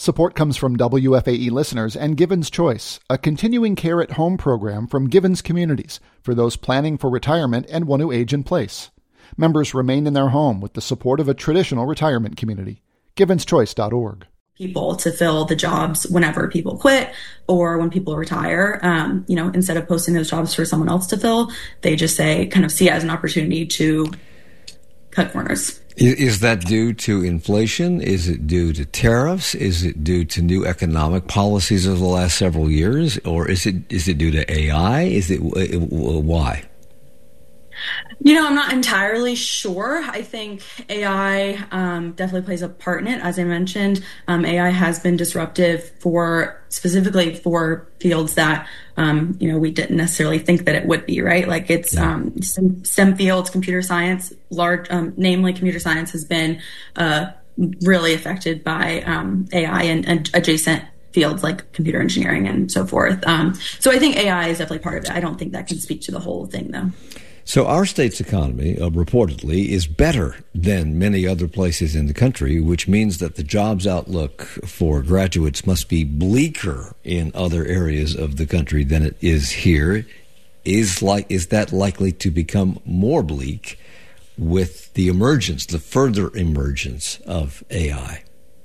Support comes from WFAE listeners and Givens Choice, a continuing care at home program from Givens Communities for those planning for retirement and want to age in place. Members remain in their home with the support of a traditional retirement community. GivensChoice.org. People to fill the jobs whenever people quit or when people retire. Instead of posting those jobs for someone else to fill, they just see it as an opportunity to cut corners. Is that due to inflation? Is it due to tariffs? Is it due to new economic policies of the last several years? Or is it due to AI? Why? I'm not entirely sure. I think AI definitely plays a part in it. As I mentioned, AI has been disruptive specifically for fields that, we didn't necessarily think that it would be, right? Like it's STEM fields, computer science, namely computer science has been really affected by AI and adjacent fields like computer engineering and so forth. So I think AI is definitely part of it. I don't think that can speak to the whole thing, though. So our state's economy, reportedly, is better than many other places in the country, which means that the jobs outlook for graduates must be bleaker in other areas of the country than it is here. Is that likely to become more bleak with the further emergence of AI?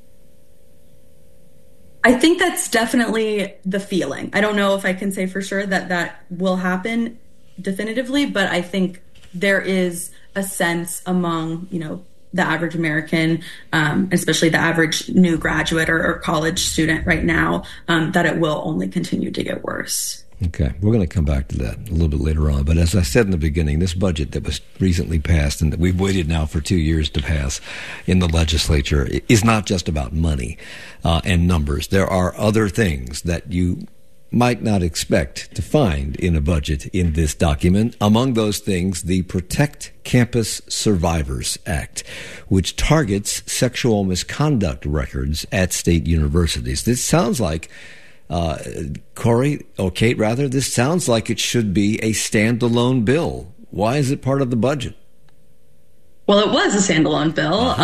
I think that's definitely the feeling. I don't know if I can say for sure that will happen definitively, but I think there is a sense among, the average American, especially the average new graduate or college student right now, that it will only continue to get worse. Okay, we're going to come back to that a little bit later on. But as I said in the beginning, this budget that was recently passed and that we've waited now for 2 years to pass in the legislature is not just about money and numbers. There are other things that you might not expect to find in a budget in this document. Among those things, the Protect Campus Survivors Act, which targets sexual misconduct records at state universities. This sounds like, Kate, this sounds like it should be a standalone bill. Why is it part of the budget? Well, it was a standalone bill.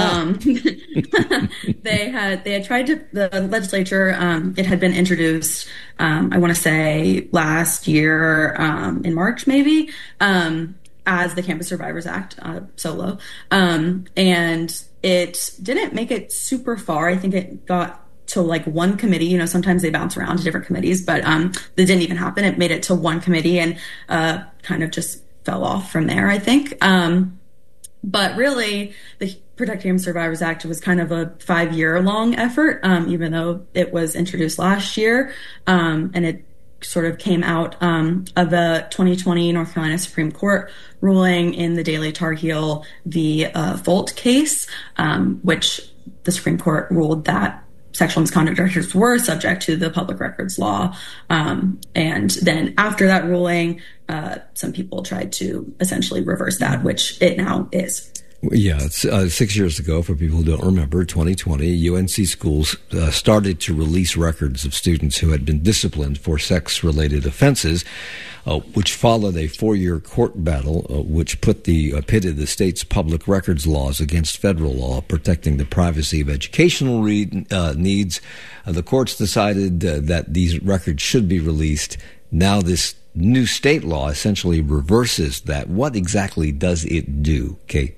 They had tried to, the legislature, it had been introduced, I want to say last year, in March maybe, as the Campus Survivors Act, solo. And it didn't make it super far. I think it got to one committee. Sometimes they bounce around to different committees, but that didn't even happen. It made it to one committee and kind of just fell off from there, I think. But really, the Protect Campus Survivors Act was kind of a 5-year-long effort, even though it was introduced last year. And it sort of came out of the 2020 North Carolina Supreme Court ruling in the Daley Tar Heel v. Folt case, which the Supreme Court ruled that sexual misconduct records were subject to the public records law. And then after that ruling, some people tried to essentially reverse that, which it now is. Yeah, it's 6 years ago, for people who don't remember, 2020, UNC schools started to release records of students who had been disciplined for sex-related offenses, which followed a 4-year court battle, which pitted the state's public records laws against federal law protecting the privacy of educational needs. The courts decided that these records should be released. Now this new state law essentially reverses that. What exactly does it do, Kate?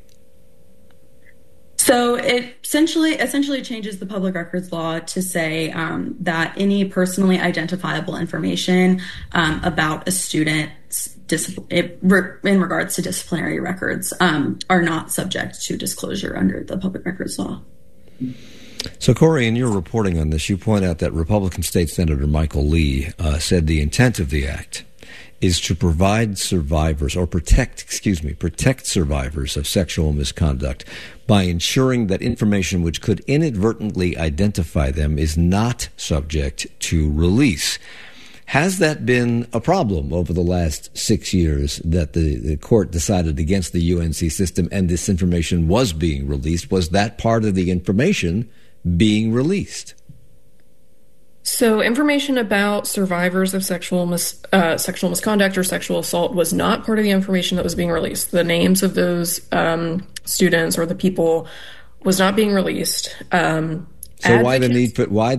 So it essentially changes the public records law to say that any personally identifiable information about a student's in regards to disciplinary records are not subject to disclosure under the public records law. So, Corey, in your reporting on this, you point out that Republican State Senator Michael Lee said the intent of the act is to provide survivors or protect survivors of sexual misconduct by ensuring that information which could inadvertently identify them is not subject to release. Has that been a problem over the last 6 years that the court decided against the UNC system and this information was being released? Was that part of the information being released? So information about survivors of sexual misconduct or sexual assault was not part of the information that was being released. The names of those students or the people was not being released. So why